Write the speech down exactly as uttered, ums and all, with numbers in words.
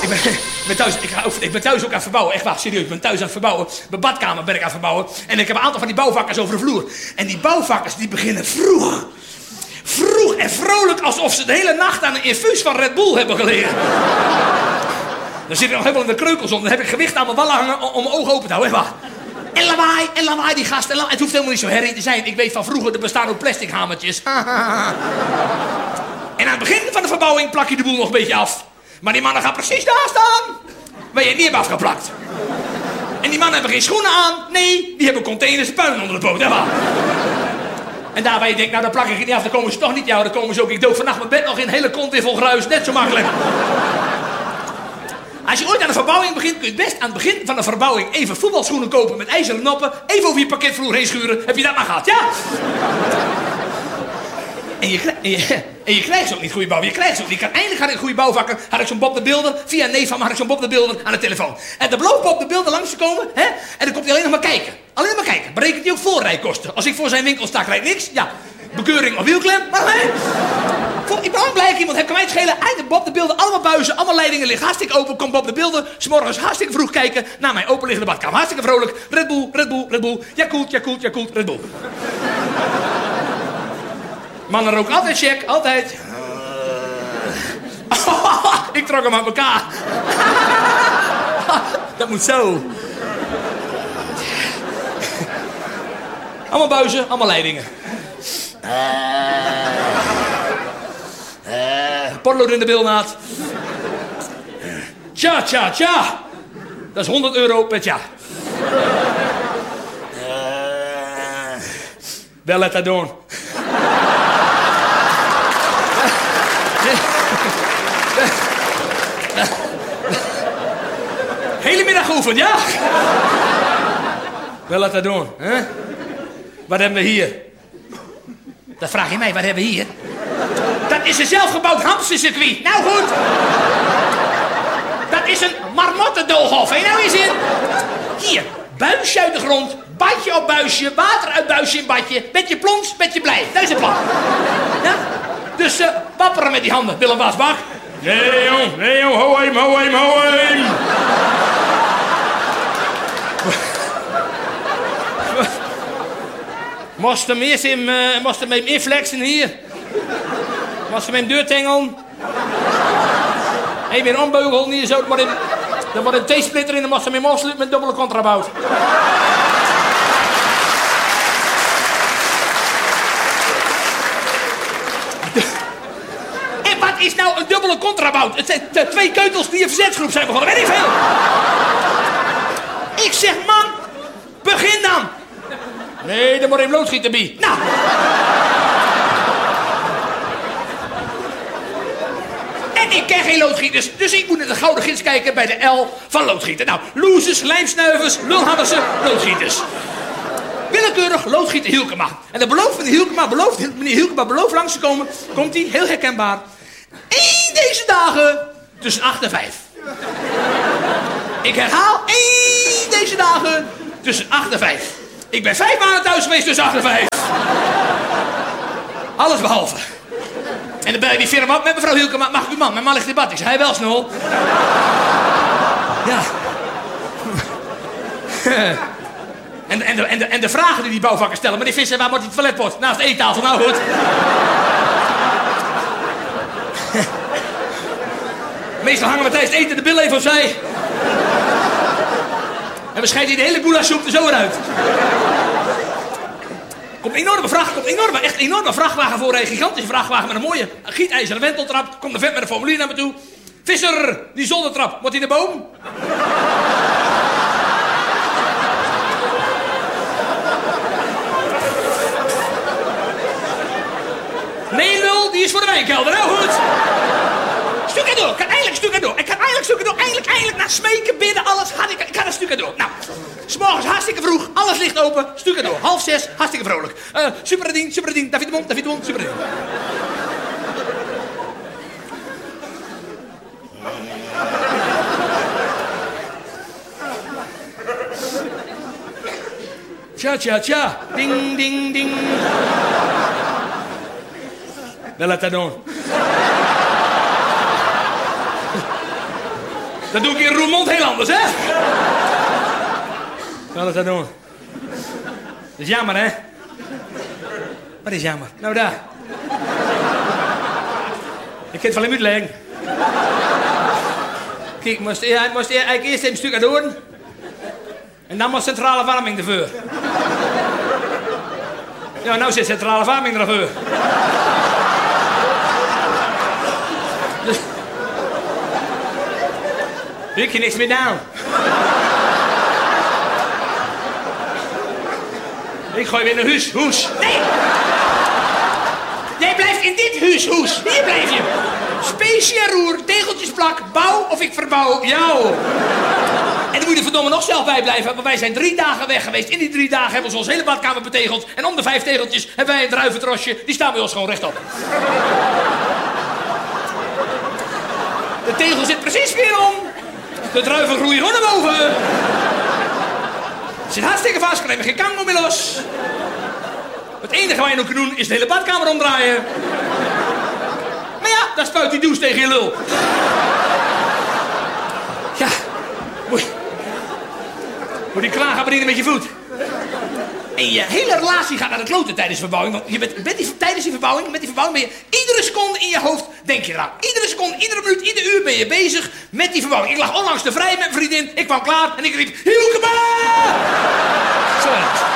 ben, ben thuis, ik, ga ook, ik ben thuis ook aan het verbouwen. Echt waar, serieus. Ik ben thuis aan het verbouwen. Mijn badkamer ben ik aan het verbouwen. En ik heb een aantal van die bouwvakkers over de vloer. En die bouwvakkers die beginnen vroeg. Vroeg en vrolijk alsof ze de hele nacht aan een infuus van Red Bull hebben gelegen. Dan zit ik nog helemaal in de kreukels om. Dan heb ik gewicht aan mijn wallen hangen om mijn ogen open te houden. Echt waar. En lawaai, en lawaai, die gasten. En lawaai. Het hoeft helemaal niet zo herrie te zijn. Ik weet van vroeger, er bestaan ook plastic hamertjes. En aan het begin van de verbouwing plak je de boel nog een beetje af. Maar die mannen gaan precies daar staan waar je het niet hebt afgeplakt. En die mannen hebben geen schoenen aan. Nee, die hebben containers puin onder de poot. Hè, en daar waar je denkt, nou dan plak ik het niet af, dan komen ze toch niet. Ja, dan komen ze ook. Ik dook vannacht mijn bed nog in, een hele kont weer vol gruis. Net zo makkelijk. Als je ooit aan de verbouwing begint, kun je het best aan het begin van de verbouwing even voetbalschoenen kopen met ijzeren noppen. Even over je parketvloer heen schuren. Heb je dat maar gehad, ja? En je, en, je, en je krijgt ze ook niet goede bouw. Je krijgt ze ook niet. Eindelijk had ik een goede bouwvakker. Had ik zo'n Bob de Beelder. Via een neef van me had ik zo'n Bob de Beelder aan de telefoon. En dan belooft Bob de Beelder langs te komen. Hè? En dan komt hij alleen nog maar kijken. Alleen maar kijken. Berekent hij ook voorrijkosten. Als ik voor zijn winkel sta, krijg ik niks. Ja, bekeuring of wielklem. Maar nee. Ik ben blij dat iemand heb. Kan mij het schelen. Eindelijk Bob de Beelder. Allemaal buizen. Allemaal leidingen liggen hartstikke open. Komt Bob de Beelder. 's Morgens hartstikke vroeg kijken naar mijn openliggende badkamer. Hartstikke vrolijk. Red Bull, Red Bull, Red Bull. Yakult, Yakult, Yakult, Red Bull. Mannen roken altijd check, altijd. Oh, ik trok hem uit elkaar. Dat moet zo. Allemaal buizen, allemaal leidingen. Potlood in de bilnaad. Tja, tja, tja. Dat is honderd euro per jaar. Wel let dat doen. Hele middag geoefend, ja? Wel laat dat doen, hè? Wat hebben we hier? Dat vraag je mij, wat hebben we hier? Dat is een zelfgebouwd hamstercircuit. Nou goed. Dat is een marmottendoolhof, hè? Nou eens in. Hier, buisje uit de grond, badje op buisje, water uit buisje in badje. Beetje plons, beetje blij. Dat is het plan. Ja? Dus uh, papperen met die handen, Willem Wasbach. Nee, jong, nee, jong, ho hem, ho hem, ho hem. Moest hem eerst in, uh, moest hem inflexen hier. Moest hem in deurtengelen. Even weer ombeugelen hier zo. Er wordt een T-splitter in, dan moest hem in afsluiten met dubbele contrabout. En wat is nou een dubbele contrabout? Het zijn t- twee keutels die een verzetsgroep zijn begonnen. Weet ik veel. Ik zeg, man, begin dan. Nee, dan moet even loodgieter bij. Nou. En ik ken geen loodgieters, dus ik moet naar de Gouden Gids kijken bij de L van loodgieter. Nou, loezers, lijmsnuivers, lulhaddersen, loodgieters. Willekeurig loodgieter Hielkema. En dan belooft meneer Hielkema, belooft, meneer Hielkema belooft langs te komen. Komt hij, heel herkenbaar. Eén deze dagen tussen acht en vijf. Ik herhaal, één deze dagen tussen acht en vijf. Ik ben vijf maanden thuis geweest tussen acht en vijf. Alles behalve. En dan bel je die firma op met mevrouw Hielkema. Mag ik uw man? Mijn man ligt in bad. Ik zei, hij wel snel. Ja. En, en, de, en, de, en de vragen die die bouwvakkers stellen. Maar die vissen, waar wordt die toiletpot? Naast de eettafel. Nou goed. Meestal hangen we tijdens het eten de billen even opzij. En we scheiden die de hele goulashsoep er zo eruit. Komt een enorme vracht, komt enorme, echt enorme vrachtwagen voor. Een gigantische vrachtwagen met een mooie gietijzeren wenteltrap. Komt de vent met een formulier naar me toe. Visser, die zoldertrap, moet hij naar boven? Nee, lul, die is voor de wijnkelder. Nou goed. Stukken door, ik kan eindelijk stukken door. Ik kan eindelijk stukken door. Eindelijk, eindelijk, naar smeken, bidden, alles. Had ik, ik kan een stukken door. Nou, 's morgens hartstikke vroeg, alles ligt open, stukken door. Half zes, hartstikke vrolijk. Uh, superdien, superdien, David de Mond, David de Mond, superdien. Tja, tja, tja. Ding, ding, ding. Wel laat dat doen. Dat doe ik in Roermond heel anders, hè? Wat is dat doen? Dat is jammer, hè? Wat is jammer? Nou, daar. Ik kan het wel in uitleggen. Kijk, moest, ja, moest eigenlijk eerst even een stuk doen. En dan was centrale warming ervoor. Ja, nou zit centrale warming ervoor. Dus... Ik heb niks meer aan. Ik gooi weer naar huis, hoes. Nee! Jij blijft in dit huis, hoes. Hier blijf je. Specia roer, tegeltjes plak, bouw of ik verbouw jou. En dan moet je er verdomme nog zelf bij blijven, want wij zijn drie dagen weg geweest. In die drie dagen hebben we onze hele badkamer betegeld. En om de vijf tegeltjes hebben wij een druiventrosje. Die staan bij ons gewoon rechtop. De tegel zit precies weer om. De druiven groeien gewoon naar boven. Het zit hartstikke vast, kan even geen kango meer los. Het enige wat je nog kunt doen is de hele badkamer omdraaien. Maar ja, dan spuit die douche tegen je lul. Ja, moet, moet die kraan gaan bedienen met je voet. En je hele relatie gaat naar de kloten tijdens de verbouwing. Want je bent, bent die, tijdens die verbouwing, met die verbouwing ben je iedere seconde in je hoofd, denk je eraan. Iedere seconde, iedere minuut, ieder uur ben je bezig met die verbouwing. Ik lag onlangs te vrij met mijn vriendin, ik kwam klaar en ik riep, Hielkema! Zo.